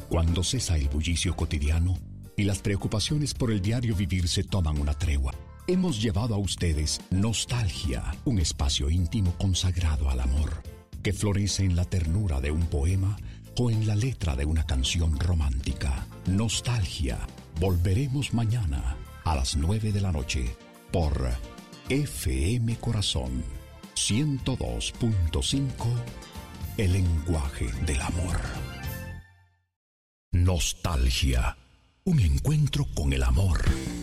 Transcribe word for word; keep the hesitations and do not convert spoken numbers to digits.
Cuando cesa el bullicio cotidiano y las preocupaciones por el diario vivir se toman una tregua, hemos llevado a ustedes Nostalgia, un espacio íntimo consagrado al amor, que florece en la ternura de un poema o en la letra de una canción romántica. Nostalgia. Volveremos mañana a las nueve de la noche por F M Corazón ciento dos punto cinco, el lenguaje del amor. Nostalgia. Un encuentro con el amor.